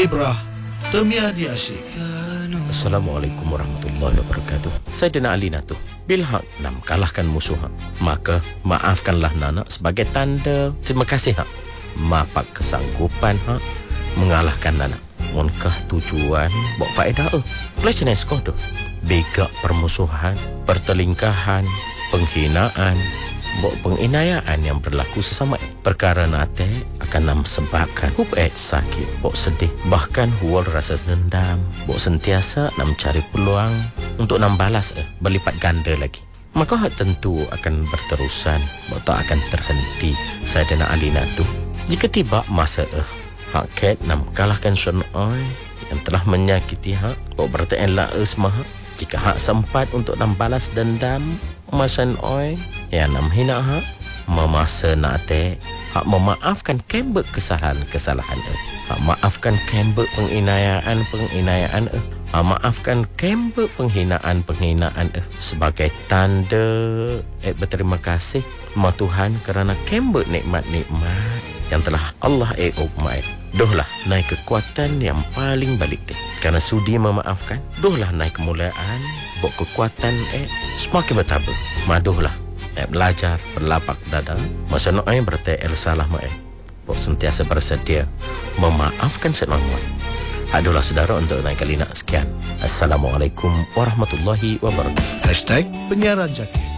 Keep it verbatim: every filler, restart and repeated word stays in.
Ibrah Temiadi Asyik. Assalamualaikum warahmatullahi wabarakatuh. Saya Dina Ali Natu. Bila hak nak kalahkan musuh hak, maka maafkanlah nana sebagai tanda terima kasih hak. Mapak kesanggupan hak mengalahkan nana. Munkah tujuan bok faedah eh. Kelecehan sekolah tu. Bega permusuhan, pertelingkahan, penghinaan, bok penginayaan yang berlaku sesama eh. Perkara nate akan nam sebabkan hup eh sakit, bok sedih, bahkan hual rasa dendam, bok sentiasa nam cari peluang untuk nam balas eh, berlipat ganda lagi. Maka hak tentu akan berterusan, bok tak akan terhenti. Saya Dina Ali Natu. Jika tiba masa eh hak ket nam kalahkan Sean Oi yang telah menyakiti hak, bok bertain lah eh semua hak. Jika hak sempat untuk nam balas dendam Masan Oi yang nam hina hak, memasa nate hak memaafkan kembek kesalahan-kesalahan eh. Hak maafkan kembek penginayaan penginayaan eh. Hak maafkan kembek penghinaan-penghinaan eh sebagai tanda eh berterima kasih ma Tuhan kerana kembek nikmat-nikmat yang telah Allah eh ukmai. Dohlah naik kekuatan yang paling balik deh. Kerana sudi memaafkan, dohlah naik kemuliaan, bok kekuatan eh semakin bertambah. Maduhlah eh belajar berlapak dada. Masa nak eh bertai el salah ma eh. Bok sentiasa bersedia memaafkan senangwan. Aduhlah saudara untuk naik kali nak sekian. Assalamualaikum warahmatullahi wabarakatuh. Hashtag Penyiaran Jaki.